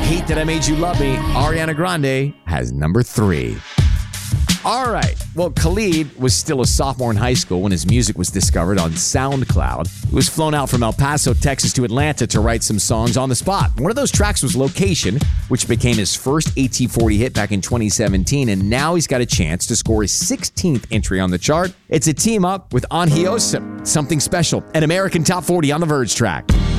Hate That I Made You Love Me, Ariana Grande, has number 3. All right. Well, Khalid was still a sophomore in high school when his music was discovered on SoundCloud. He was flown out from El Paso, Texas to Atlanta to write some songs on the spot. One of those tracks was Location, which became his first AT40 hit back in 2017, and now he's got a chance to score his 16th entry on the chart. It's a team up with Anhiosa, Something Special, an American Top 40 on the Verge track.